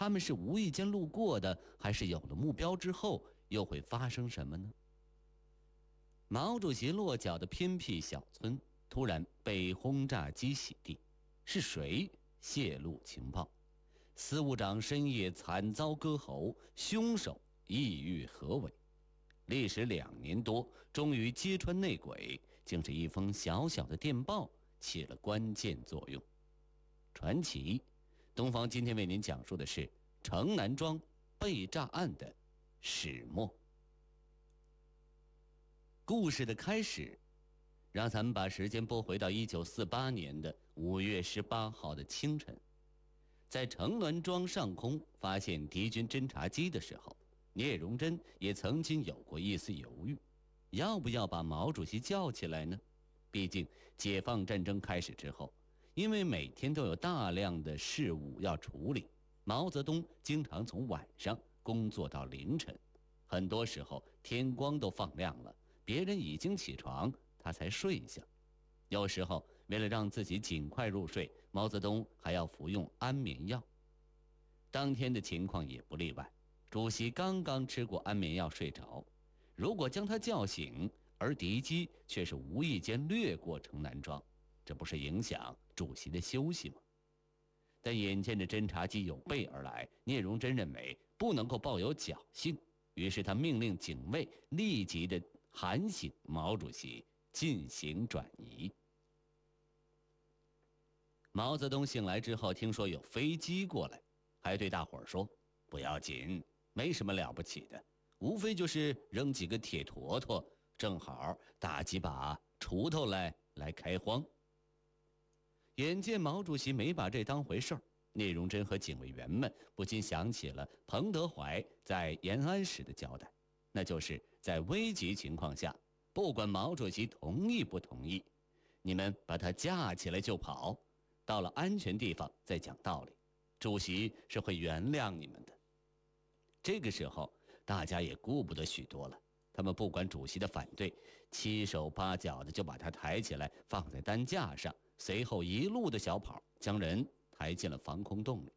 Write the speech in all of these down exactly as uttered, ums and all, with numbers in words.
他们是无意间路过的，还是有了目标之后又会发生什么呢？毛主席落脚的偏僻小村突然被轰炸机洗地，是谁泄露情报？司务长深夜惨遭割喉，凶手意欲何为？历时两年多，终于揭穿内鬼，竟是一封小小的电报起了关键作用。传奇，东方今天为您讲述的是城南庄被炸案的始末。故事的开始，让咱们把时间拨回到一九四八年的五月十八号的清晨，在城南庄上空发现敌军侦察机的时候，聂荣臻也曾经有过一丝犹豫，要不要把毛主席叫起来呢？毕竟解放战争开始之后，因为每天都有大量的事务要处理，毛泽东经常从晚上工作到凌晨，很多时候天光都放亮了，别人已经起床，他才睡下。有时候为了让自己尽快入睡，毛泽东还要服用安眠药。当天的情况也不例外，主席刚刚吃过安眠药睡着，如果将他叫醒，而敌机却是无意间掠过城南庄，这不是影响主席的休息吗？但眼见着侦察机有备而来，聂荣臻认为不能够抱有侥幸，于是他命令警卫立即的喊醒毛主席，进行转移。毛泽东醒来之后，听说有飞机过来，还对大伙儿说：“不要紧，没什么了不起的，无非就是扔几个铁坨坨，正好打几把锄头来来开荒。”眼见毛主席没把这当回事儿，聂荣臻和警卫员们不禁想起了彭德怀在延安时的交代，那就是在危急情况下，不管毛主席同意不同意，你们把他架起来就跑，到了安全地方再讲道理，主席是会原谅你们的。这个时候大家也顾不得许多了，他们不管主席的反对，七手八脚的就把他抬起来放在担架上，随后一路的小跑将人抬进了防空洞里。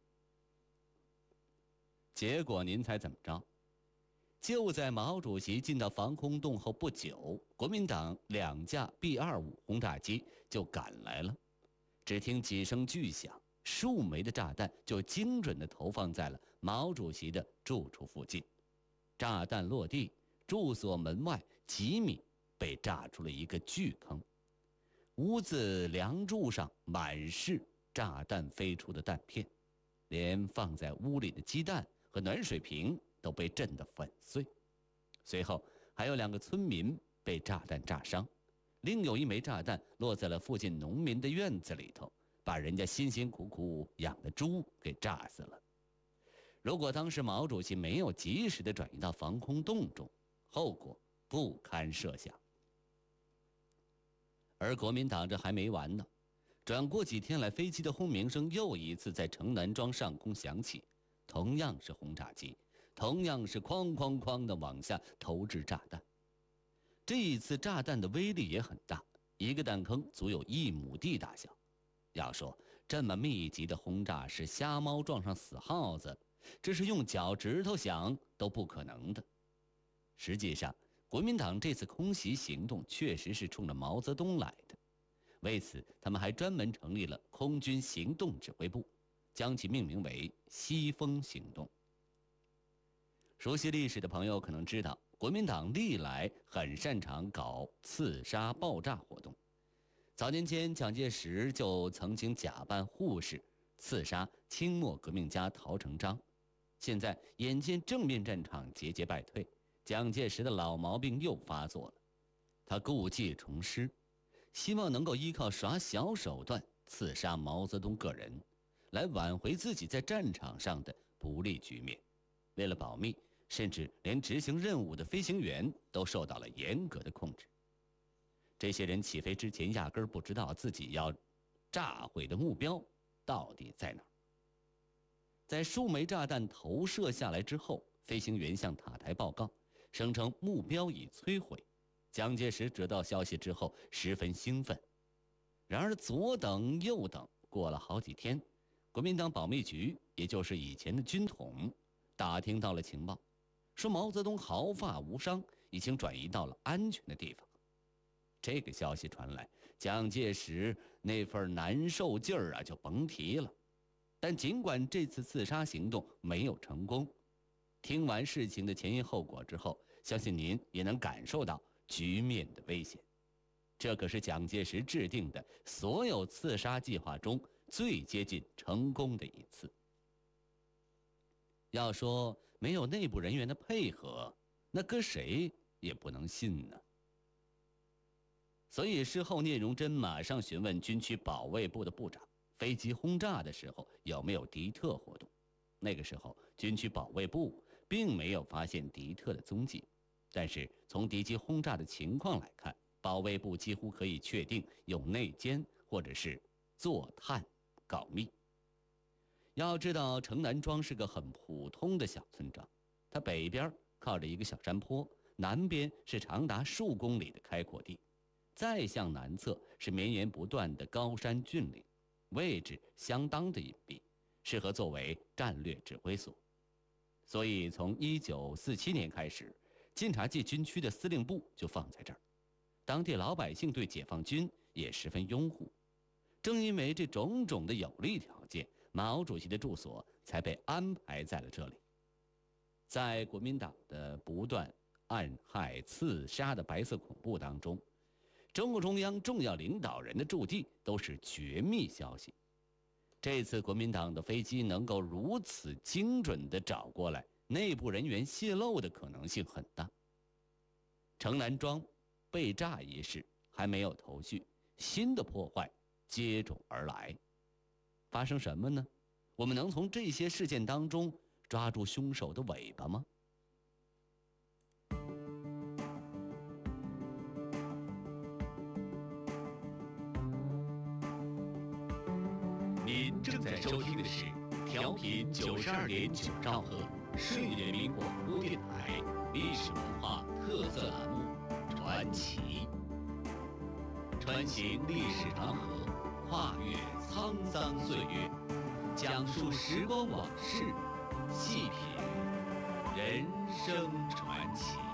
结果您猜怎么着？就在毛主席进到防空洞后不久，国民党两架 B 二十五 轰炸机就赶来了。只听几声巨响，数枚的炸弹就精准地投放在了毛主席的住处附近。炸弹落地，住所门外几米被炸出了一个巨坑，屋子梁柱上满是炸弹飞出的弹片，连放在屋里的鸡蛋和暖水瓶都被震得粉碎。随后还有两个村民被炸弹炸伤，另有一枚炸弹落在了附近农民的院子里头，把人家辛辛苦苦养的猪给炸死了。如果当时毛主席没有及时的转移到防空洞中，后果不堪设想。而国民党这还没完呢，转过几天来，飞机的轰鸣声又一次在城南庄上空响起，同样是轰炸机，同样是哐哐哐的往下投掷炸弹。这一次炸弹的威力也很大，一个弹坑足有一亩地大小。要说这么密集的轰炸是瞎猫撞上死耗子，这是用脚趾头想都不可能的。实际上国民党这次空袭行动确实是冲着毛泽东来的，为此他们还专门成立了空军行动指挥部，将其命名为西风行动。熟悉历史的朋友可能知道，国民党历来很擅长搞刺杀爆炸活动。早年间蒋介石就曾经假扮护士刺杀清末革命家陶成章，现在眼见正面战场节节败退，蒋介石的老毛病又发作了，他故技重施，希望能够依靠耍小手段刺杀毛泽东个人，来挽回自己在战场上的不利局面。为了保密，甚至连执行任务的飞行员都受到了严格的控制。这些人起飞之前压根儿不知道自己要炸毁的目标到底在哪儿。在数枚炸弹投射下来之后，飞行员向塔台报告，声称目标已摧毁。蒋介石得到消息之后，十分兴奋。然而左等右等，过了好几天， 国民党保密局，也就是以前的军统，打听到了情报，说毛泽东毫发无伤，已经转移到了安全的地方。这个消息传来，蒋介石那份难受劲儿啊就甭提了。但尽管这次刺杀行动没有成功，听完事情的前因后果之后，相信您也能感受到局面的危险。这可是蒋介石制定的所有刺杀计划中最接近成功的一次。要说没有内部人员的配合，那搁谁也不能信呢。所以事后聂荣臻马上询问军区保卫部的部长，飞机轰炸的时候有没有敌特活动。那个时候军区保卫部并没有发现敌特的踪迹，但是从敌机轰炸的情况来看，保卫部几乎可以确定有内奸或者是坐探告密。要知道城南庄是个很普通的小村庄，它北边靠着一个小山坡，南边是长达数公里的开阔地，再向南侧是绵延不断的高山峻岭，位置相当的隐蔽，适合作为战略指挥所。所以从一九四七年开始，晋察冀军区的司令部就放在这儿，当地老百姓对解放军也十分拥护。正因为这种种的有利条件，毛主席的住所才被安排在了这里。在国民党的不断暗害刺杀的白色恐怖当中，中共中央重要领导人的驻地都是绝密消息。这次国民党的飞机能够如此精准地找过来，内部人员泄露的可能性很大。城南庄被炸一事还没有头绪，新的破坏接踵而来。发生什么呢？我们能从这些事件当中抓住凶手的尾巴吗？ 您正在收听的是调频九十二点九兆赫睡人民广播电台历史文化特色栏目《传奇》，穿行历史长河，跨越沧桑岁月，讲述时光往事，细品人生传奇。